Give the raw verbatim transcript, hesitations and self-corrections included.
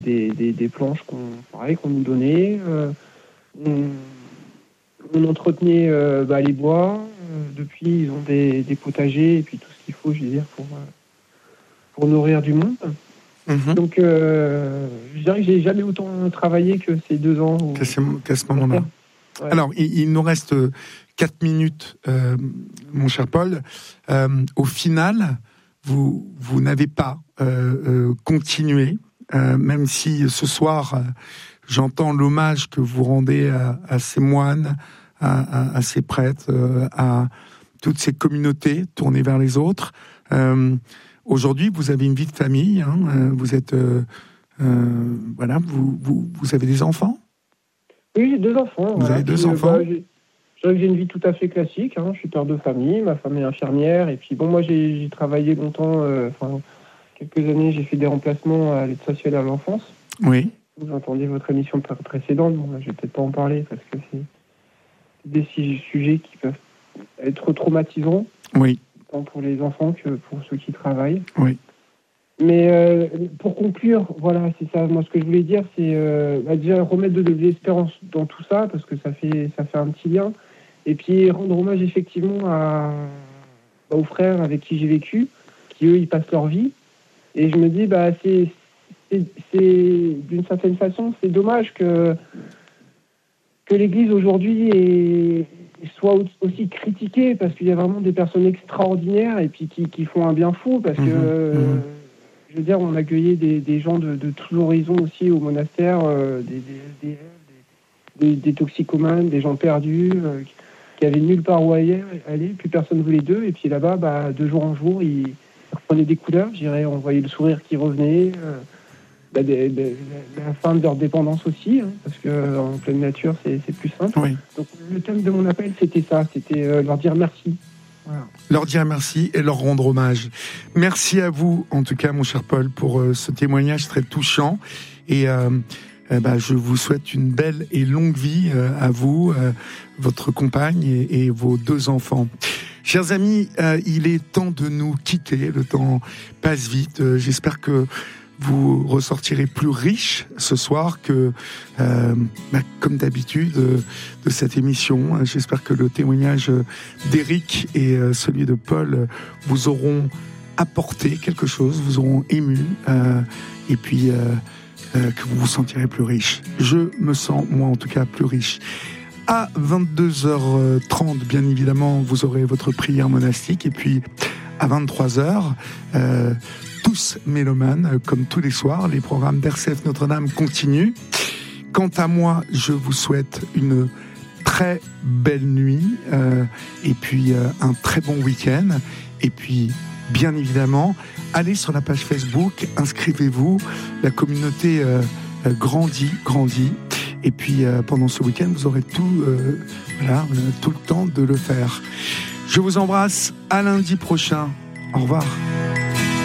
des, des, des planches qu'on, pareil, qu'on nous donnait. Euh, on, on entretenait euh, bah, les bois. Euh, depuis, ils ont des, des potagers et puis tout ce qu'il faut, je veux dire, pour, euh, pour nourrir du monde. Mmh. Donc, euh, je dirais que j'ai jamais autant travaillé que ces deux ans. Où... Qu'à ce, qu'à ce moment-là. Ouais. Alors, il, il nous reste quatre minutes, euh, mon cher Paul. Euh, au final, vous, vous n'avez pas euh, euh, continué, euh, même si ce soir, euh, j'entends l'hommage que vous rendez à, à ces moines, à, à, à ces prêtres, euh, à toutes ces communautés tournées vers les autres. Euh, aujourd'hui, vous avez une vie de famille, hein, euh, vous êtes... Euh, euh, voilà, vous, vous, vous avez des enfants ? Oui, j'ai deux enfants. Vous voilà. avez deux puis, enfants bah, j'ai, j'ai une vie tout à fait classique. Hein. Je suis père de famille, ma femme est infirmière. Et puis, bon, moi, j'ai, j'ai travaillé longtemps, euh, enfin, quelques années, j'ai fait des remplacements à l'aide sociale à l'enfance. Oui. Vous entendez votre émission précédente. Bon, là, je vais peut-être pas en parler parce que c'est des sujets qui peuvent être traumatisants. Oui. Tant pour les enfants que pour ceux qui travaillent. Oui. Mais euh, pour conclure, voilà, c'est ça. Moi, ce que je voulais dire, c'est euh, bah, déjà remettre de, de l'espérance dans tout ça, parce que ça fait, ça fait un petit lien. Et puis rendre hommage effectivement à, bah, aux frères avec qui j'ai vécu, qui eux, ils passent leur vie. Et je me dis, bah, c'est, c'est, c'est d'une certaine façon, c'est dommage que que l'Église aujourd'hui est, soit aussi critiquée, parce qu'il y a vraiment des personnes extraordinaires et puis qui, qui font un bien fou, parce que. Mmh, euh, mmh. Je veux dire, on accueillait des, des gens de, de tous horizons aussi au monastère, euh, des, des, des, des, des toxicomanes, des gens perdus, euh, qui avaient nulle part où aller, plus personne ne voulait d'eux. Et puis là-bas, bah, de jour en jour, ils reprenaient des couleurs. Je dirais, on voyait le sourire qui revenait, euh, bah, des, des, la fin de leur dépendance aussi, hein, parce qu'en pleine nature, c'est, c'est plus simple. Oui. Donc le thème de mon appel, c'était ça, c'était euh, leur dire merci. Voilà. Leur dire merci et leur rendre hommage. Merci à vous, en tout cas, mon cher Paul, pour euh, ce témoignage très touchant. Et euh, euh, bah, je vous souhaite une belle et longue vie euh, à vous, euh, votre compagne et, et vos deux enfants. Chers amis, euh, il est temps de nous quitter. Le temps passe vite. Euh, j'espère que vous ressortirez plus riche ce soir que, euh, bah, comme d'habitude, euh, de cette émission. J'espère que le témoignage d'Éric et euh, celui de Paul vous auront apporté quelque chose, vous auront ému, euh, et puis euh, euh, que vous vous sentirez plus riche. Je me sens, moi en tout cas, plus riche. À vingt-deux heures trente, bien évidemment, vous aurez votre prière monastique, et puis à vingt-trois heures, euh, tous mélomanes, comme tous les soirs, les programmes d'R C F Notre-Dame continuent. Quant à moi, je vous souhaite une très belle nuit, euh, et puis euh, un très bon week-end. Et puis, bien évidemment, allez sur la page Facebook, inscrivez-vous. La communauté euh, grandit, grandit. Et puis, euh, pendant ce week-end, vous aurez tout, euh, voilà, tout le temps de le faire. Je vous embrasse. À lundi prochain. Au revoir.